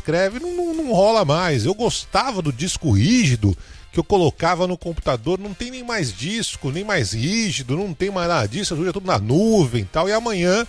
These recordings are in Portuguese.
escreve, não rola mais. Eu gostava do disco rígido que eu colocava no computador, não tem nem mais disco, nem mais rígido, não tem mais nada disso, hoje é tudo na nuvem e tal, e amanhã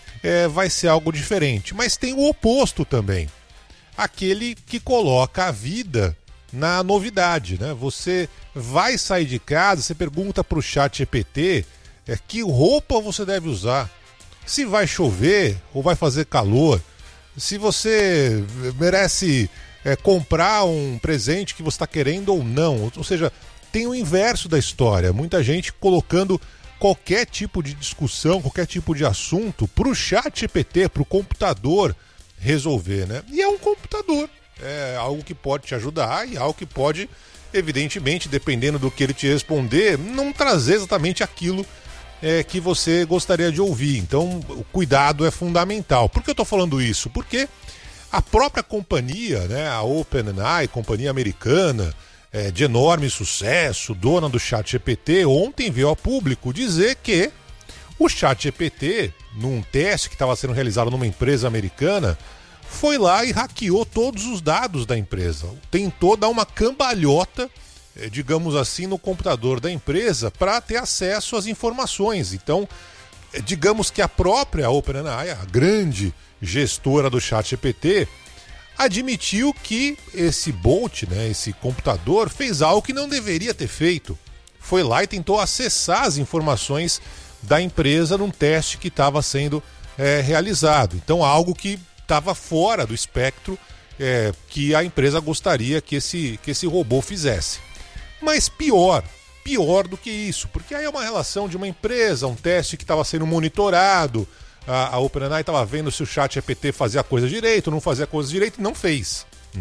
vai ser algo diferente. Mas tem o oposto também, aquele que coloca a vida na novidade, né? Você vai sair de casa, você pergunta para o ChatGPT que roupa você deve usar, se vai chover ou vai fazer calor, se você merece comprar um presente que você está querendo ou não. Ou seja, tem o inverso da história. Muita gente colocando qualquer tipo de discussão, qualquer tipo de assunto para o ChatGPT, para o computador resolver, né? E é um computador. É algo que pode te ajudar e algo que pode, evidentemente, dependendo do que ele te responder, não trazer exatamente aquilo que você gostaria de ouvir. Então, o cuidado é fundamental. Por que eu estou falando isso? Porque a própria companhia, né, a OpenAI, companhia americana, de enorme sucesso, dona do ChatGPT, ontem veio ao público dizer que o ChatGPT, num teste que estava sendo realizado numa empresa americana, foi lá e hackeou todos os dados da empresa. Tentou dar uma cambalhota, digamos assim, no computador da empresa para ter acesso às informações. Então, digamos que a própria OpenAI, a grande gestora do ChatGPT, admitiu que esse bot, né, esse computador, fez algo que não deveria ter feito. Foi lá e tentou acessar as informações da empresa num teste que estava sendo realizado. Então, algo que estava fora do espectro que a empresa gostaria que esse robô fizesse. Mas pior do que isso, porque aí é uma relação de uma empresa, um teste que estava sendo monitorado, a OpenAI estava vendo se o ChatGPT fazia a coisa direito, não fazia a coisa direito, não fez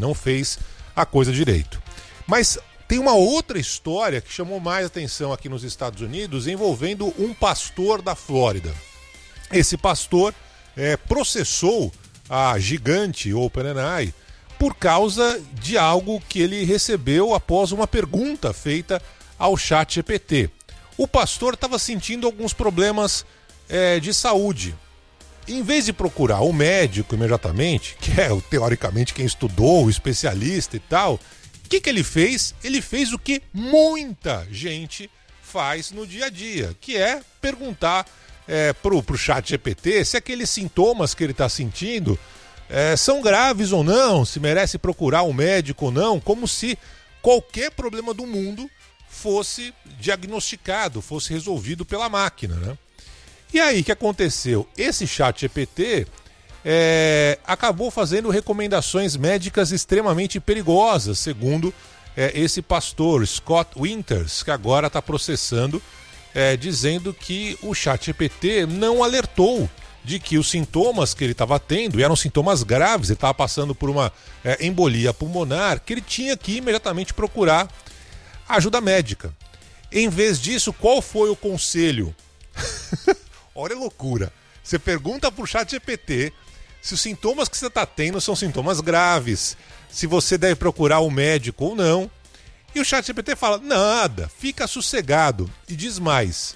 a coisa direito. Mas tem uma outra história que chamou mais atenção aqui nos Estados Unidos, envolvendo um pastor da Flórida. Esse pastor processou a gigante OpenAI por causa de algo que ele recebeu após uma pergunta feita ao ChatGPT. O pastor estava sentindo alguns problemas de saúde. Em vez de procurar o médico imediatamente, que é teoricamente quem estudou, o especialista e tal, o que ele fez? Ele fez o que muita gente faz no dia a dia, que é perguntar pro ChatGPT se aqueles sintomas que ele está sentindo são graves ou não, se merece procurar um médico ou não, como se qualquer problema do mundo fosse diagnosticado, fosse resolvido pela máquina, né? E aí, o que aconteceu? Esse ChatGPT acabou fazendo recomendações médicas extremamente perigosas, segundo esse pastor, Scott Winters, que agora está processando, dizendo que o ChatGPT não alertou de que os sintomas que ele estava tendo, e eram sintomas graves, ele estava passando por uma embolia pulmonar, que ele tinha que imediatamente procurar ajuda médica. Em vez disso, qual foi o conselho? Olha a loucura. Você pergunta para o ChatGPT se os sintomas que você está tendo são sintomas graves, se você deve procurar um médico ou não. E o ChatGPT fala, nada, fica sossegado. E diz mais,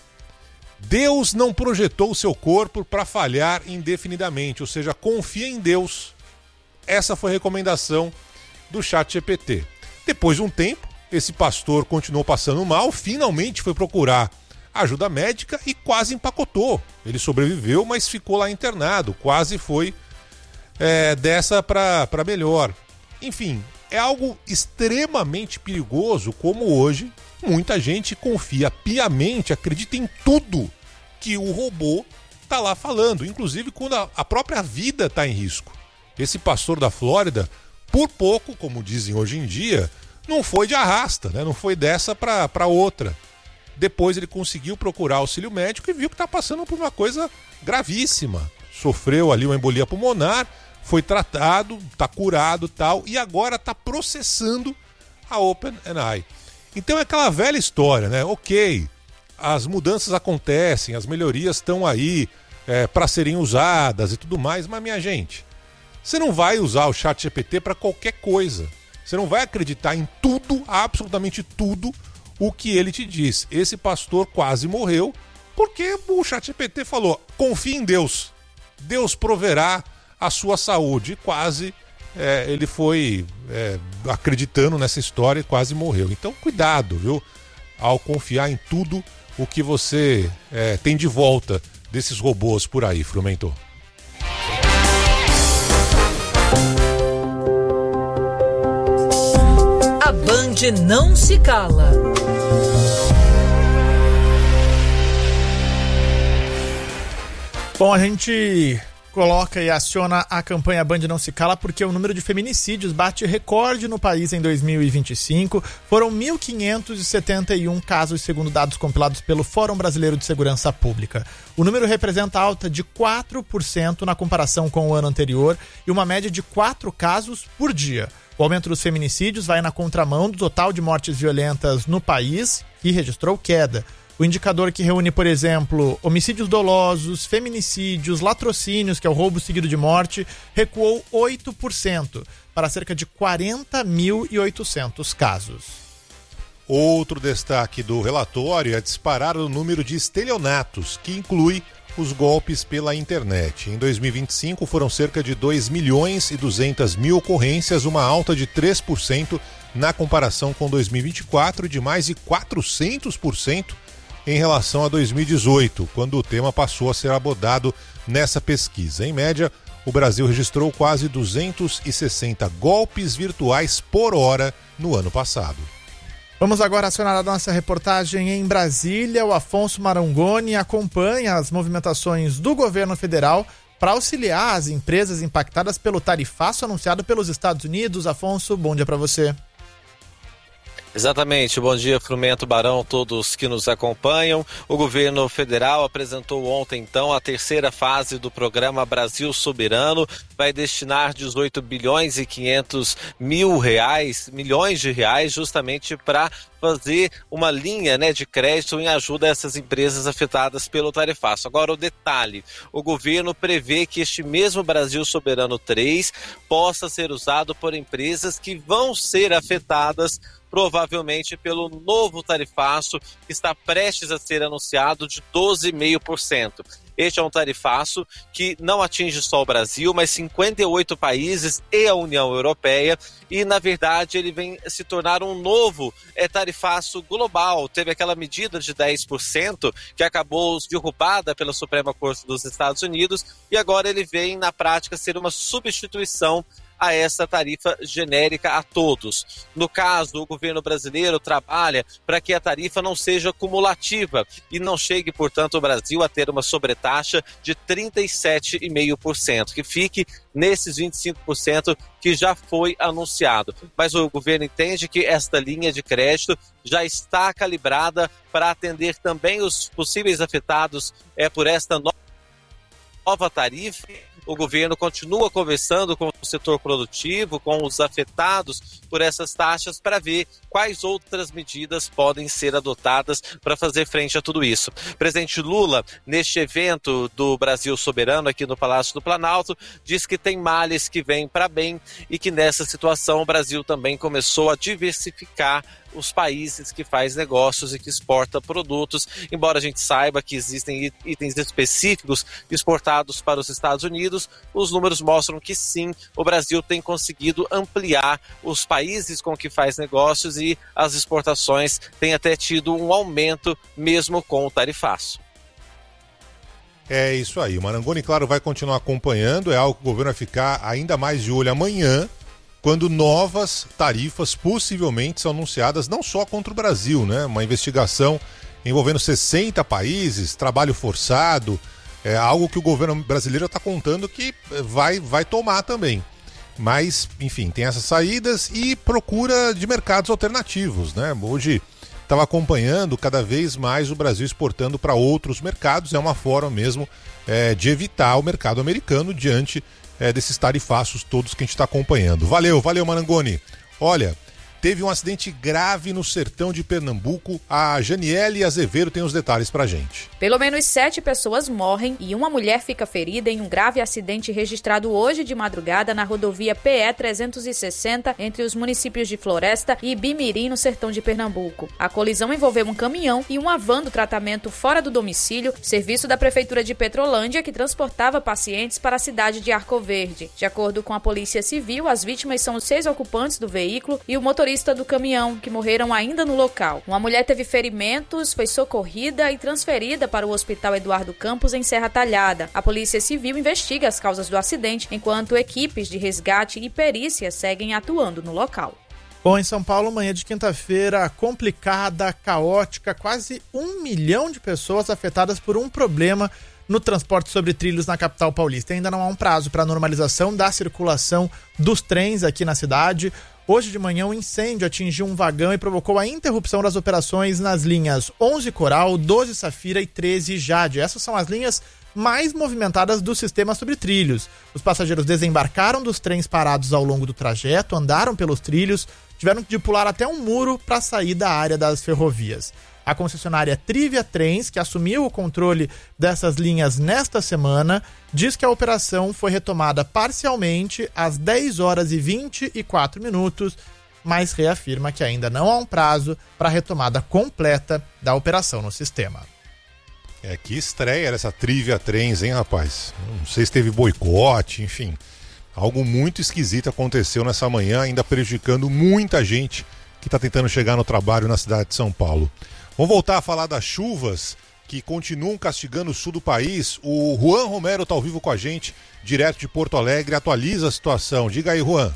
Deus não projetou o seu corpo para falhar indefinidamente, ou seja, confia em Deus. Essa foi a recomendação do ChatGPT. Depois de um tempo, esse pastor continuou passando mal, finalmente foi procurar ajuda médica e quase empacotou. Ele sobreviveu, mas ficou lá internado, quase foi dessa para melhor. Enfim, é algo extremamente perigoso, como hoje muita gente confia piamente, acredita em tudo que o robô está lá falando, inclusive quando a própria vida está em risco. Esse pastor da Flórida, por pouco, como dizem hoje em dia, não foi de arrasta, né? Não foi dessa para outra. Depois ele conseguiu procurar auxílio médico e viu que está passando por uma coisa gravíssima. Sofreu ali uma embolia pulmonar, foi tratado, está curado e tal, e agora está processando a OpenAI. Então é aquela velha história, né? Ok, as mudanças acontecem, as melhorias estão aí para serem usadas e tudo mais, mas minha gente, você não vai usar o ChatGPT para qualquer coisa. Você não vai acreditar em tudo, absolutamente tudo, o que ele te diz. Esse pastor quase morreu porque o ChatGPT falou, confie em Deus, Deus proverá a sua saúde, e quase ele foi acreditando nessa história e quase morreu. Então cuidado, viu, ao confiar em tudo o que você tem de volta desses robôs por aí, Frumento. A Band não se cala. Bom, a gente coloca e aciona a campanha Band Não Se Cala porque o número de feminicídios bate recorde no país em 2025. Foram 1.571 casos, segundo dados compilados pelo Fórum Brasileiro de Segurança Pública. O número representa alta de 4% na comparação com o ano anterior e uma média de 4 casos por dia. O aumento dos feminicídios vai na contramão do total de mortes violentas no país, que registrou queda. O indicador que reúne, por exemplo, homicídios dolosos, feminicídios, latrocínios, que é o roubo seguido de morte, recuou 8% para cerca de 40.800 casos. Outro destaque do relatório é disparar o número de estelionatos, que inclui os golpes pela internet. Em 2025 foram cerca de 2.200.000 ocorrências, uma alta de 3% na comparação com 2024 e de mais de 400% em relação a 2018, quando o tema passou a ser abordado nessa pesquisa. Em média, o Brasil registrou quase 260 golpes virtuais por hora no ano passado. Vamos agora acionar a nossa reportagem em Brasília. O Afonso Marangoni acompanha as movimentações do governo federal para auxiliar as empresas impactadas pelo tarifaço anunciado pelos Estados Unidos. Afonso, bom dia para você. Exatamente, bom dia Frumento, Barão, todos que nos acompanham. O governo federal apresentou ontem então a terceira fase do programa Brasil Soberano, vai destinar 18 bilhões e 500 milhões de reais justamente para fazer uma linha de crédito em ajuda a essas empresas afetadas pelo tarifaço. Agora o detalhe, o governo prevê que este mesmo Brasil Soberano 3 possa ser usado por empresas que vão ser afetadas provavelmente pelo novo tarifaço que está prestes a ser anunciado de 12,5%. Este é um tarifaço que não atinge só o Brasil, mas 58 países e a União Europeia, e na verdade ele vem se tornar um novo tarifaço global. Teve aquela medida de 10% que acabou derrubada pela Suprema Corte dos Estados Unidos e agora ele vem na prática ser uma substituição a essa tarifa genérica a todos. No caso, o governo brasileiro trabalha para que a tarifa não seja cumulativa e não chegue, portanto, o Brasil a ter uma sobretaxa de 37,5%, que fique nesses 25% que já foi anunciado. Mas o governo entende que esta linha de crédito já está calibrada para atender também os possíveis afetados por esta nova tarifa. O governo continua conversando com o setor produtivo, com os afetados por essas taxas, para ver quais outras medidas podem ser adotadas para fazer frente a tudo isso. O presidente Lula, neste evento do Brasil Soberano aqui no Palácio do Planalto, diz que tem males que vêm para bem e que nessa situação o Brasil também começou a diversificar os países que faz negócios e que exporta produtos, embora a gente saiba que existem itens específicos exportados para os Estados Unidos, os números mostram que sim, o Brasil tem conseguido ampliar os países com que faz negócios e as exportações têm até tido um aumento mesmo com o tarifaço. É isso aí, o Marangoni, claro, vai continuar acompanhando, é algo que o governo vai ficar ainda mais de olho amanhã, quando novas tarifas possivelmente são anunciadas, não só contra o Brasil, né? Uma investigação envolvendo 60 países, trabalho forçado, é algo que o governo brasileiro está contando que vai tomar também. Mas, enfim, tem essas saídas e procura de mercados alternativos, né? Hoje estava acompanhando cada vez mais o Brasil exportando para outros mercados, é uma forma mesmo de evitar o mercado americano diante desses tarifaços todos que a gente está acompanhando. Valeu, Marangoni. Olha, teve um acidente grave no sertão de Pernambuco. A Janiele Azevedo tem os detalhes pra gente. Pelo menos 7 pessoas morrem e uma mulher fica ferida em um grave acidente registrado hoje de madrugada na rodovia PE 360 entre os municípios de Floresta e Bimirim, no sertão de Pernambuco. A colisão envolveu um caminhão e uma van do tratamento fora do domicílio, serviço da Prefeitura de Petrolândia que transportava pacientes para a cidade de Arco Verde. De acordo com a Polícia Civil, as vítimas são os 6 ocupantes do veículo e o motorista do caminhão, que morreram ainda no local. Uma mulher teve ferimentos, foi socorrida e transferida para o Hospital Eduardo Campos, em Serra Talhada. A Polícia Civil investiga as causas do acidente, enquanto equipes de resgate e perícia seguem atuando no local. Bom, em São Paulo, manhã de quinta-feira complicada, caótica, quase 1 milhão de pessoas afetadas por um problema no transporte sobre trilhos na capital paulista. Ainda não há um prazo para a normalização da circulação dos trens aqui na cidade. Hoje de manhã, um incêndio atingiu um vagão e provocou a interrupção das operações nas linhas 11 Coral, 12 Safira e 13 Jade. Essas são as linhas mais movimentadas do sistema sobre trilhos. Os passageiros desembarcaram dos trens parados ao longo do trajeto, andaram pelos trilhos, tiveram de pular até um muro para sair da área das ferrovias. A concessionária Trivia Trens, que assumiu o controle dessas linhas nesta semana, diz que a operação foi retomada parcialmente às 10 horas e 24 minutos, mas reafirma que ainda não há um prazo para a retomada completa da operação no sistema. Que estreia essa Trivia Trens, hein, rapaz? Não sei se teve boicote, enfim. Algo muito esquisito aconteceu nessa manhã, ainda prejudicando muita gente que está tentando chegar no trabalho na cidade de São Paulo. Vamos voltar a falar das chuvas que continuam castigando o sul do país. O Juan Romero está ao vivo com a gente, direto de Porto Alegre, atualiza a situação. Diga aí, Juan.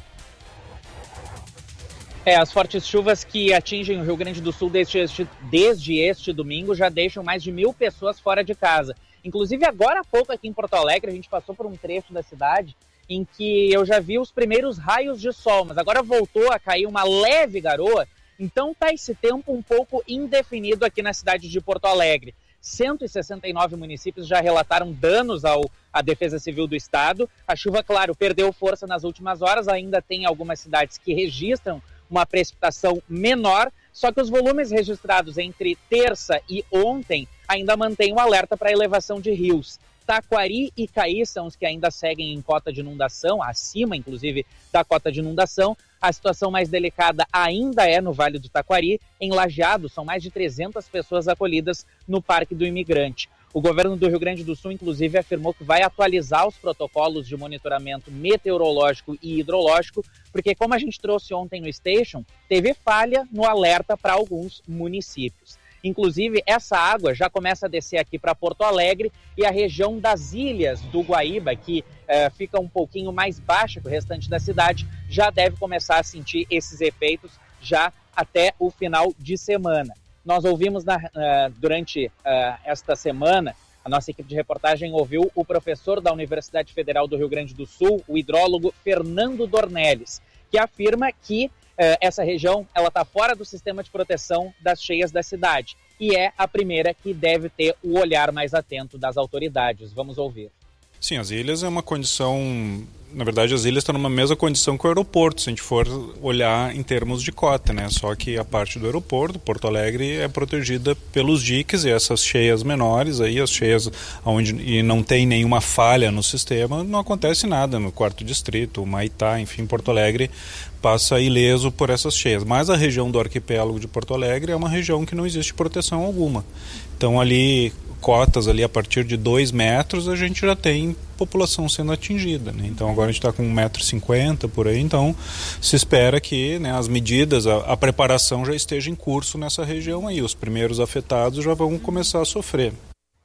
As fortes chuvas que atingem o Rio Grande do Sul desde este domingo já deixam mais de 1.000 pessoas fora de casa. Inclusive, agora há pouco aqui em Porto Alegre, a gente passou por um trecho da cidade em que eu já vi os primeiros raios de sol, mas agora voltou a cair uma leve garoa. Então está esse tempo um pouco indefinido aqui na cidade de Porto Alegre. 169 municípios já relataram danos à Defesa Civil do Estado. A chuva, claro, perdeu força nas últimas horas, ainda tem algumas cidades que registram uma precipitação menor, só que os volumes registrados entre terça e ontem ainda mantêm o alerta para elevação de rios. Taquari e Caí são os que ainda seguem em cota de inundação, acima, inclusive, da cota de inundação. A situação mais delicada ainda é no Vale do Taquari. Em Lajeado, são mais de 300 pessoas acolhidas no Parque do Imigrante. O governo do Rio Grande do Sul, inclusive, afirmou que vai atualizar os protocolos de monitoramento meteorológico e hidrológico, porque, como a gente trouxe ontem no Station, teve falha no alerta para alguns municípios. Inclusive, essa água já começa a descer aqui para Porto Alegre e a região das Ilhas do Guaíba, que fica um pouquinho mais baixa que o restante da cidade, já deve começar a sentir esses efeitos já até o final de semana. Nós ouvimos durante esta semana, a nossa equipe de reportagem ouviu o professor da Universidade Federal do Rio Grande do Sul, o hidrólogo Fernando Dornelles, que afirma que essa região está fora do sistema de proteção das cheias da cidade e é a primeira que deve ter o olhar mais atento das autoridades. Vamos ouvir. Sim, as ilhas é uma condição... Na verdade, as ilhas estão numa mesma condição que o aeroporto, se a gente for olhar em termos de cota, né? Só que a parte do aeroporto, Porto Alegre, é protegida pelos diques e essas cheias menores, aí, as cheias onde não tem nenhuma falha no sistema, não acontece nada no Quarto Distrito, Maitá, enfim, Porto Alegre passa ileso por essas cheias. Mas a região do arquipélago de Porto Alegre é uma região que não existe proteção alguma. Então ali, cotas ali a partir de 2 metros, a gente já tem população sendo atingida, né? Então agora a gente está com 1,50 m por aí, então se espera que, né, as medidas, a preparação já esteja em curso nessa região aí. Os primeiros afetados já vão começar a sofrer.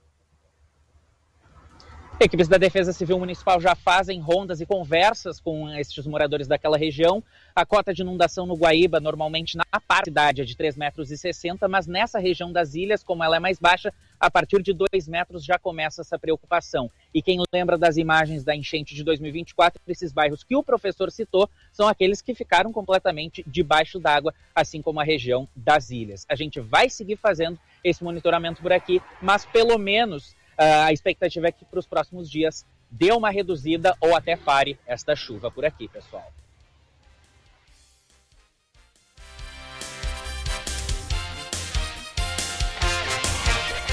Equipes da Defesa Civil Municipal já fazem rondas e conversas com estes moradores daquela região. A cota de inundação no Guaíba, normalmente na parte da cidade, é de 3,60 m, mas nessa região das ilhas, como ela é mais baixa, a partir de 2 metros já começa essa preocupação. E quem lembra das imagens da enchente de 2024, esses bairros que o professor citou são aqueles que ficaram completamente debaixo d'água, assim como a região das ilhas. A gente vai seguir fazendo esse monitoramento por aqui, mas pelo menos a expectativa é que para os próximos dias dê uma reduzida ou até pare esta chuva por aqui, pessoal.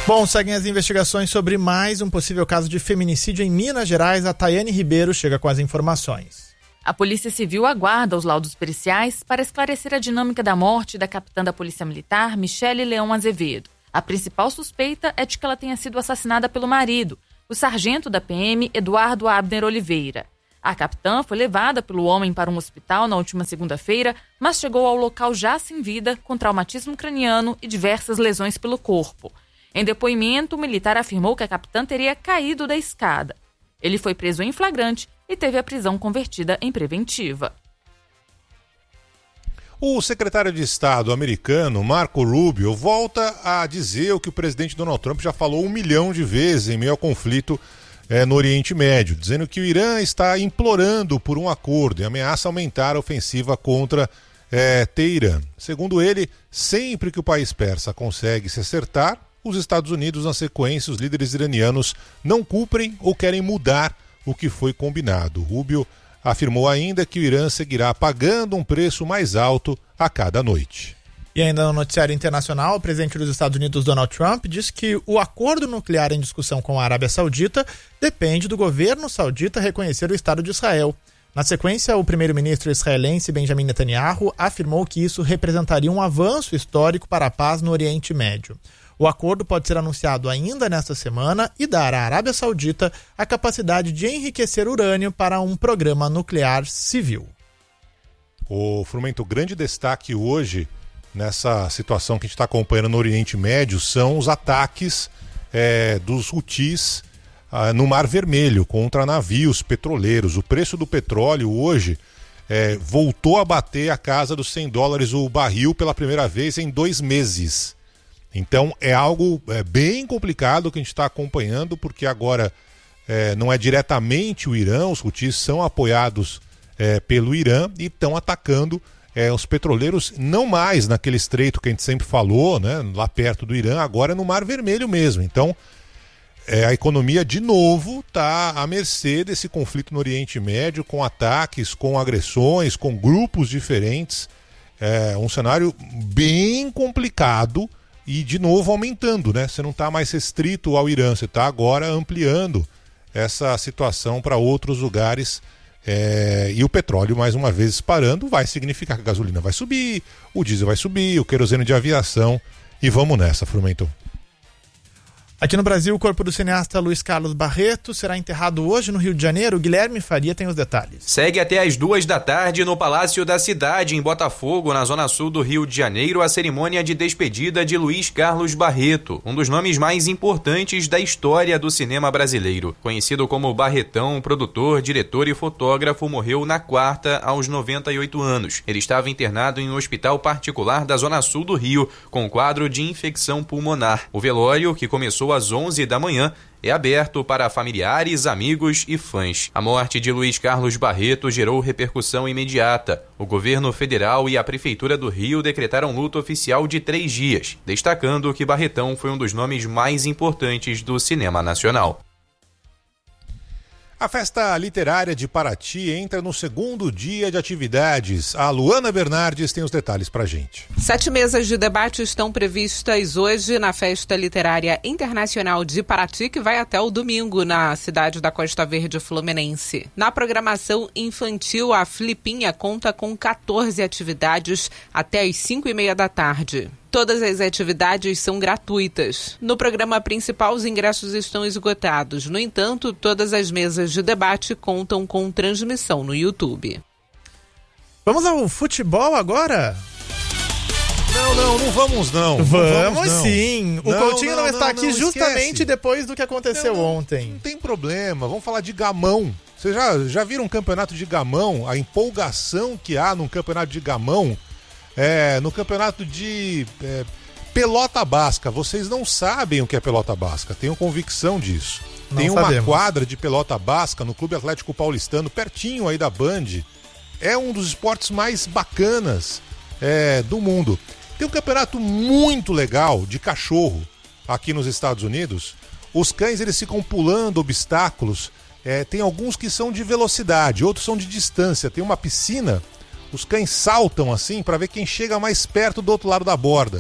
Bom, seguem as investigações sobre mais um possível caso de feminicídio em Minas Gerais. A Tayane Ribeiro chega com as informações. A Polícia Civil aguarda os laudos periciais para esclarecer a dinâmica da morte da capitã da Polícia Militar, Michele Leão Azevedo. A principal suspeita é de que ela tenha sido assassinada pelo marido, o sargento da PM, Eduardo Abner Oliveira. A capitã foi levada pelo homem para um hospital na última segunda-feira, mas chegou ao local já sem vida, com traumatismo craniano e diversas lesões pelo corpo. Em depoimento, o militar afirmou que a capitã teria caído da escada. Ele foi preso em flagrante e teve a prisão convertida em preventiva. O secretário de Estado americano, Marco Rubio, volta a dizer o que o presidente Donald Trump já falou 1 milhão de vezes em meio ao conflito no Oriente Médio, dizendo que o Irã está implorando por um acordo e ameaça aumentar a ofensiva contra Teherã. Segundo ele, sempre que o país persa consegue se acertar, os Estados Unidos, na sequência, os líderes iranianos não cumprem ou querem mudar o que foi combinado. Rubio afirmou ainda que o Irã seguirá pagando um preço mais alto a cada noite. E ainda no noticiário internacional, o presidente dos Estados Unidos, Donald Trump, disse que o acordo nuclear em discussão com a Arábia Saudita depende do governo saudita reconhecer o Estado de Israel. Na sequência, o primeiro-ministro israelense Benjamin Netanyahu afirmou que isso representaria um avanço histórico para a paz no Oriente Médio. O acordo pode ser anunciado ainda nesta semana e dar à Arábia Saudita a capacidade de enriquecer urânio para um programa nuclear civil. O Frumento, grande destaque hoje nessa situação que a gente está acompanhando no Oriente Médio são os ataques dos Houthis no Mar Vermelho contra navios petroleiros. O preço do petróleo hoje voltou a bater a casa dos $100 o barril pela primeira vez em 2 meses. Então é algo bem complicado que a gente está acompanhando, porque agora não é diretamente o Irã, os Houthis são apoiados pelo Irã e estão atacando os petroleiros, não mais naquele estreito que a gente sempre falou, né, lá perto do Irã, agora é no Mar Vermelho mesmo. Então a economia de novo está à mercê desse conflito no Oriente Médio, com ataques, com agressões, com grupos diferentes. É um cenário bem complicado. E, de novo, aumentando, né? Você não está mais restrito ao Irã, você está agora ampliando essa situação para outros lugares. E o petróleo, mais uma vez, disparando, vai significar que a gasolina vai subir, o diesel vai subir, o querosene de aviação. E vamos nessa, Frumento. Aqui no Brasil, o corpo do cineasta Luiz Carlos Barreto será enterrado hoje no Rio de Janeiro. Guilherme Faria tem os detalhes. Segue até às 14h no Palácio da Cidade, em Botafogo, na zona sul do Rio de Janeiro, a cerimônia de despedida de Luiz Carlos Barreto, um dos nomes mais importantes da história do cinema brasileiro. Conhecido como Barretão, produtor, diretor e fotógrafo, morreu na quarta, aos 98 anos. Ele estava internado em um hospital particular da zona sul do Rio, com quadro de infecção pulmonar. O velório, que começou às 11 da manhã, é aberto para familiares, amigos e fãs. A morte de Luiz Carlos Barreto gerou repercussão imediata. O governo federal e a Prefeitura do Rio decretaram luto oficial de 3 dias, destacando que Barretão foi um dos nomes mais importantes do cinema nacional. A Festa Literária de Paraty entra no 2º dia de atividades. A Luana Bernardes tem os detalhes pra gente. 7 mesas de debate estão previstas hoje na Festa Literária Internacional de Paraty, que vai até o domingo na cidade da Costa Verde Fluminense. Na programação infantil, a Flipinha conta com 14 atividades até às 5h30 da tarde. Todas as atividades são gratuitas. No programa principal, os ingressos estão esgotados. No entanto, todas as mesas de debate contam com transmissão no YouTube. Vamos ao futebol agora? Não vamos não. Vamos sim. O Coutinho não está aqui justamente esquece. Depois do que aconteceu ontem. Não tem problema, vamos falar de gamão. Vocês já viram um campeonato de gamão? A empolgação que há num campeonato de gamão? No campeonato de pelota basca. Vocês não sabem o que é pelota basca, tenho convicção disso. Tem uma quadra de pelota basca no Clube Atlético Paulistano, pertinho aí da Band. É um dos esportes mais bacanas do mundo. Tem um campeonato muito legal de cachorro aqui nos Estados Unidos. Os cães, eles ficam pulando obstáculos. Tem alguns que são de velocidade, outros são de distância. Tem uma piscina, os cães saltam assim para ver quem chega mais perto do outro lado da borda.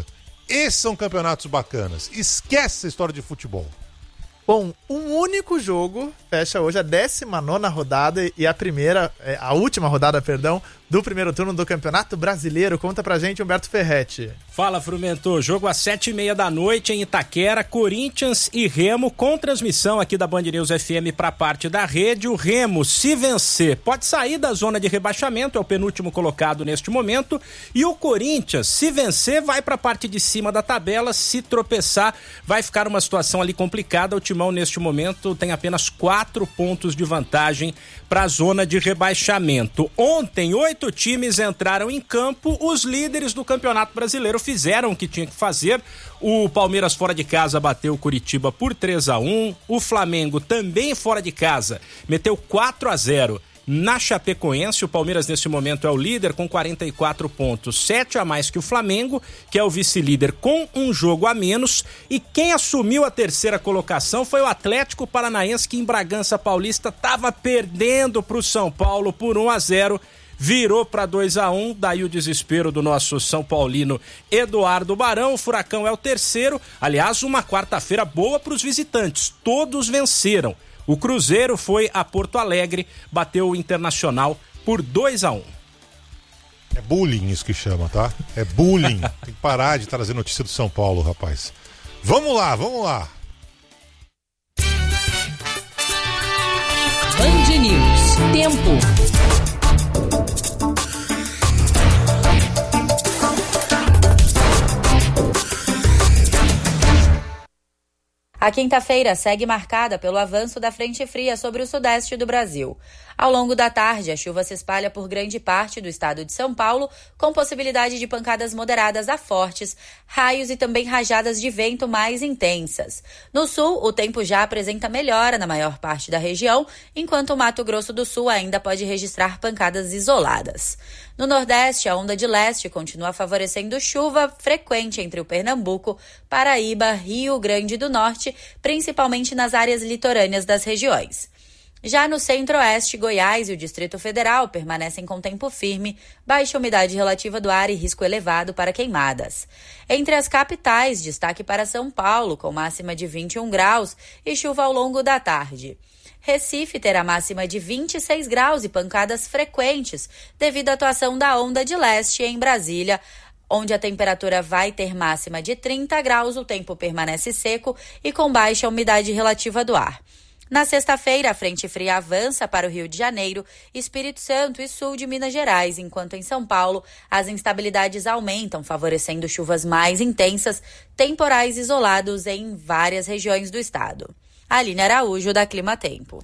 Esses são campeonatos bacanas. Esquece essa história de futebol. Bom, um único jogo fecha hoje a 19ª rodada e a última rodada, do primeiro turno do Campeonato Brasileiro. Conta pra gente, Humberto Ferretti. Fala, Frumento. Jogo às 19h30 em Itaquera, Corinthians e Remo, com transmissão aqui da Band News FM para parte da rede. O Remo, se vencer, pode sair da zona de rebaixamento, é o penúltimo colocado neste momento. E o Corinthians, se vencer, vai para a parte de cima da tabela. Se tropeçar, vai ficar uma situação ali complicada. O Timão, neste momento, tem apenas 4 pontos de vantagem para a zona de rebaixamento. Ontem, 8 times entraram em campo. Os líderes do Campeonato Brasileiro fizeram o que tinha que fazer. O Palmeiras fora de casa bateu o Curitiba por 3-1. O Flamengo também fora de casa meteu 4-0 na Chapecoense. O Palmeiras nesse momento é o líder com 44 pontos, 7 a mais que o Flamengo, que é o vice-líder com um jogo a menos. E quem assumiu a terceira colocação foi o Atlético Paranaense, que em Bragança Paulista estava perdendo para o São Paulo por 1-0. Virou para 2-1, daí o desespero do nosso São Paulino Eduardo Barão. O Furacão é o terceiro. Aliás, uma quarta-feira boa para os visitantes, todos venceram. O Cruzeiro foi a Porto Alegre, bateu o Internacional por 2-1. É bullying isso que chama, tá? É bullying. Tem que parar de trazer notícia do São Paulo, rapaz. Vamos lá. Band News. Tempo. A quinta-feira segue marcada pelo avanço da frente fria sobre o sudeste do Brasil. Ao longo da tarde, a chuva se espalha por grande parte do estado de São Paulo, com possibilidade de pancadas moderadas a fortes, raios e também rajadas de vento mais intensas. No sul, o tempo já apresenta melhora na maior parte da região, enquanto o Mato Grosso do Sul ainda pode registrar pancadas isoladas. No Nordeste, a onda de leste continua favorecendo chuva frequente entre o Pernambuco, Paraíba, Rio Grande do Norte, principalmente nas áreas litorâneas das regiões. Já no Centro-Oeste, Goiás e o Distrito Federal permanecem com tempo firme, baixa umidade relativa do ar e risco elevado para queimadas. Entre as capitais, destaque para São Paulo, com máxima de 21 graus e chuva ao longo da tarde. Recife terá máxima de 26 graus e pancadas frequentes, devido à atuação da onda de leste em Brasília, onde a temperatura vai ter máxima de 30 graus, o tempo permanece seco e com baixa umidade relativa do ar. Na sexta-feira, a frente fria avança para o Rio de Janeiro, Espírito Santo e sul de Minas Gerais, enquanto em São Paulo as instabilidades aumentam, favorecendo chuvas mais intensas, temporais isolados em várias regiões do estado. Aline Araújo, da Clima Tempo.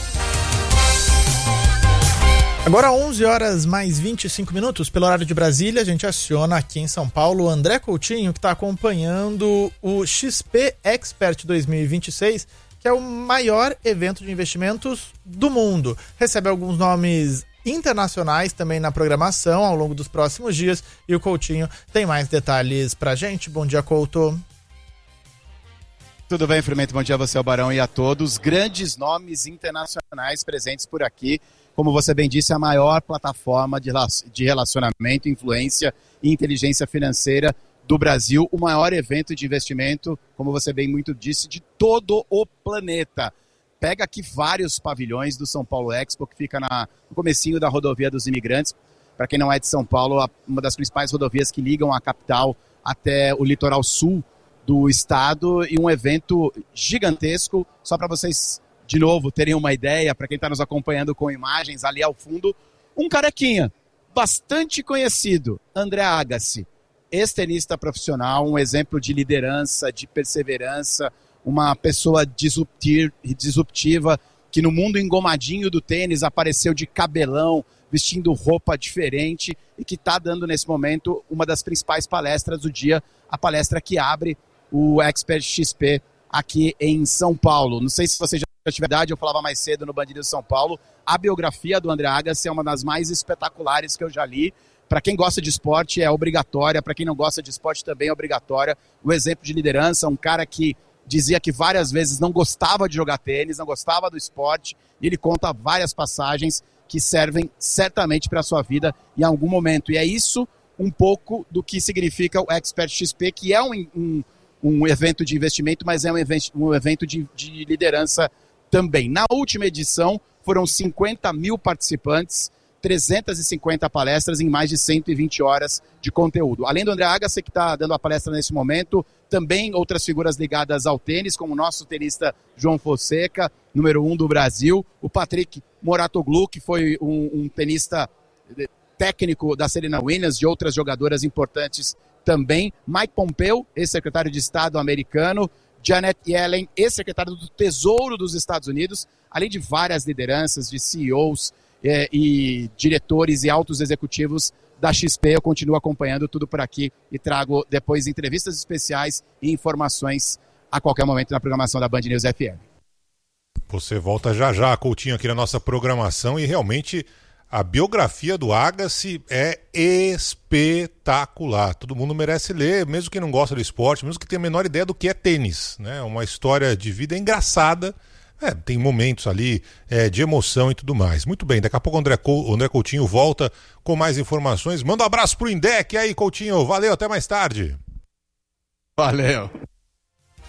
Agora 11 horas mais 25 minutos, pelo horário de Brasília, a gente aciona aqui em São Paulo o André Coutinho, que está acompanhando o XP Expert 2026, que é o maior evento de investimentos do mundo. Recebe alguns nomes internacionais também na programação ao longo dos próximos dias, e o Coutinho tem mais detalhes pra gente. Bom dia, Couto. Tudo bem, Frumento? Bom dia a você, ao Barão, e a todos. Grandes nomes internacionais presentes por aqui. Como você bem disse, a maior plataforma de relacionamento, influência e inteligência financeira do Brasil, o maior evento de investimento, como você bem muito disse, de todo o planeta. Pega aqui vários pavilhões do São Paulo Expo, que fica no comecinho da rodovia dos imigrantes. Para quem não é de São Paulo, uma das principais rodovias que ligam a capital até o litoral sul do estado, e um evento gigantesco. Só para vocês, de novo, terem uma ideia, para quem está nos acompanhando com imagens, ali ao fundo, um carequinha bastante conhecido, André Agassi, ex-tenista profissional, um exemplo de liderança, de perseverança, uma pessoa disruptiva, que no mundo engomadinho do tênis apareceu de cabelão, vestindo roupa diferente, e que está dando nesse momento uma das principais palestras do dia, a palestra que abre o Expert XP aqui em São Paulo. Não sei se você já tiver idade, eu falava mais cedo no Band News São Paulo, a biografia do André Agassi é uma das mais espetaculares que eu já li. Para quem gosta de esporte é obrigatória, para quem não gosta de esporte também é obrigatória. O exemplo de liderança, um cara que dizia que várias vezes não gostava de jogar tênis, não gostava do esporte, e ele conta várias passagens que servem certamente para a sua vida em algum momento. E é isso um pouco do que significa o Expert XP, que é um evento de investimento, mas é um evento de liderança também. Na última edição, foram 50 mil participantes, 350 palestras em mais de 120 horas de conteúdo. Além do André Agassi, que está dando a palestra nesse momento, também outras figuras ligadas ao tênis, como o nosso tenista João Fonseca, número 1 do Brasil, o Patrick Mouratoglou, que foi um tenista técnico da Serena Williams, de outras jogadoras importantes também, Mike Pompeo, ex-secretário de Estado americano, Janet Yellen, ex-secretário do Tesouro dos Estados Unidos, além de várias lideranças de CEOs e diretores e altos executivos da XP. Eu continuo acompanhando tudo por aqui e trago depois entrevistas especiais e informações a qualquer momento na programação da Band News FM. Você volta já, Coutinho, aqui na nossa programação, e realmente a biografia do Agassi é espetacular. Todo mundo merece ler, mesmo quem não gosta do esporte, mesmo que tenha a menor ideia do que é tênis, né? Uma história de vida engraçada, tem momentos ali de emoção e tudo mais. Muito bem, daqui a pouco o André Coutinho volta com mais informações. Manda um abraço pro Indec aí, Coutinho. Valeu, até mais tarde. Valeu.